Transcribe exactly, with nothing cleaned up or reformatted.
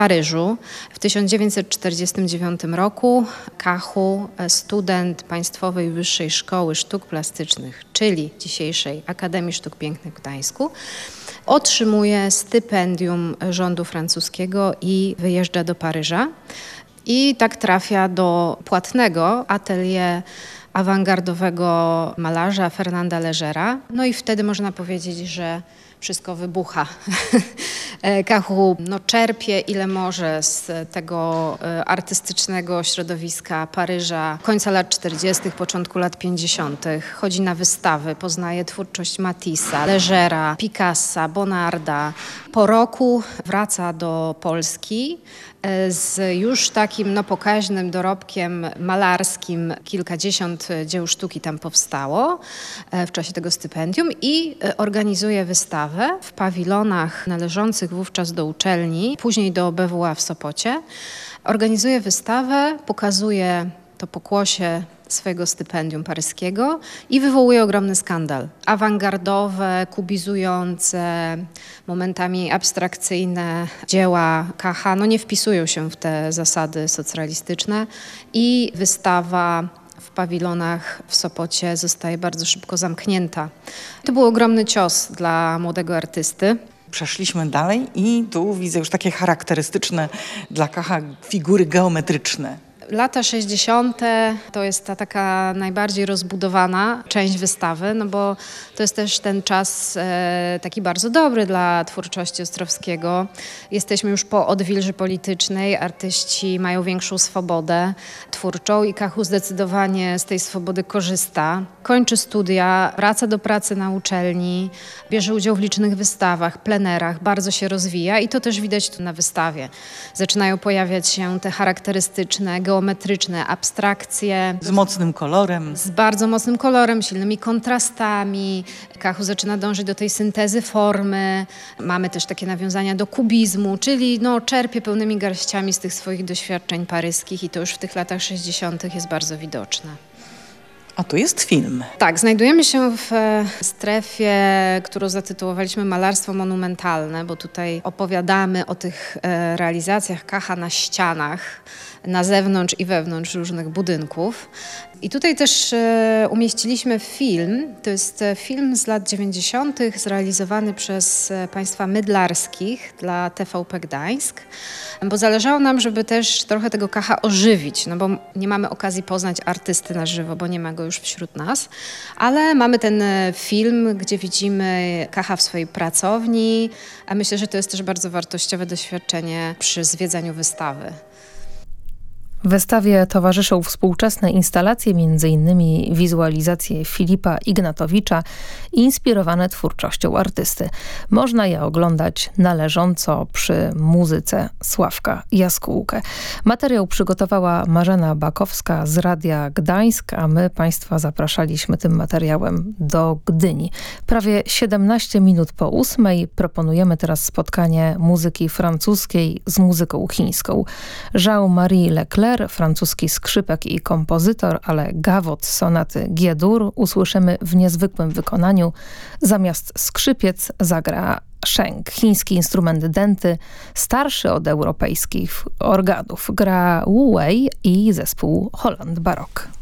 Paryżu. W tysiąc dziewięćset czterdziestym dziewiątym roku Kachu, student Państwowej Wyższej Szkoły Sztuk Plastycznych, czyli dzisiejszej Akademii Sztuk Pięknych w Gdańsku, otrzymuje stypendium rządu francuskiego i wyjeżdża do Paryża. I tak trafia do płatnego atelier awangardowego malarza Fernanda Legera. No i wtedy można powiedzieć, że wszystko wybucha. Kachu no, czerpie ile może z tego artystycznego środowiska Paryża końca lat czterdziestych, początku lat pięćdziesiątych. Chodzi na wystawy, poznaje twórczość Matissa, Legera, Picassa, Bonarda. Po roku wraca do Polski z już takim no, pokaźnym dorobkiem malarskim. Kilkadziesiąt dzieł sztuki tam powstało w czasie tego stypendium i organizuje wystawę w pawilonach należących wówczas do uczelni, później do B W A w Sopocie. Organizuje wystawę, pokazuje to pokłosie swojego stypendium paryskiego i wywołuje ogromny skandal. Awangardowe, kubizujące, momentami abstrakcyjne dzieła Kacha no nie wpisują się w te zasady socjalistyczne i wystawa w pawilonach w Sopocie zostaje bardzo szybko zamknięta. To był ogromny cios dla młodego artysty. Przeszliśmy dalej i tu widzę już takie charakterystyczne dla Kacha figury geometryczne. Lata sześćdziesiąte to jest ta taka najbardziej rozbudowana część wystawy, no bo to jest też ten czas e, taki bardzo dobry dla twórczości Ostrowskiego. Jesteśmy już po odwilży politycznej, artyści mają większą swobodę twórczą i Kachu zdecydowanie z tej swobody korzysta. Kończy studia, wraca do pracy na uczelni, bierze udział w licznych wystawach, plenerach, bardzo się rozwija i to też widać tu na wystawie. Zaczynają pojawiać się te charakterystyczne, geometryczne abstrakcje. Z mocnym kolorem. Z bardzo mocnym kolorem, silnymi kontrastami. Kachu zaczyna dążyć do tej syntezy formy. Mamy też takie nawiązania do kubizmu, czyli no, czerpie pełnymi garściami z tych swoich doświadczeń paryskich i to już w tych latach sześćdziesiątych jest bardzo widoczne. A tu jest film. Tak, znajdujemy się w strefie, którą zatytułowaliśmy Malarstwo monumentalne, bo tutaj opowiadamy o tych realizacjach Kacha na ścianach, na zewnątrz i wewnątrz różnych budynków. I tutaj też e, umieściliśmy film, to jest film z lat dziewięćdziesiątych zrealizowany przez państwa mydlarskich dla T V P Gdańsk, bo zależało nam, żeby też trochę tego Kacha ożywić, no bo nie mamy okazji poznać artysty na żywo, bo nie ma go już wśród nas, ale mamy ten film, gdzie widzimy Kacha w swojej pracowni, a myślę, że to jest też bardzo wartościowe doświadczenie przy zwiedzaniu wystawy. Wystawie towarzyszą współczesne instalacje, między innymi wizualizacje Filipa Ignatowicza, inspirowane twórczością artysty. Można je oglądać należąco przy muzyce Sławka Jaskółkę. Materiał przygotowała Marzena Bakowska z Radia Gdańsk, a my Państwa zapraszaliśmy tym materiałem do Gdyni. Prawie siedemnaście minut po ósmej proponujemy teraz spotkanie muzyki francuskiej z muzyką chińską. Jean-Marie Leclerc, francuski skrzypek i kompozytor, ale gawot sonaty G-dur usłyszymy w niezwykłym wykonaniu. Zamiast skrzypiec zagra szeng, chiński instrument denty, starszy od europejskich organów. Gra Wu Wei i zespół Holland Baroque.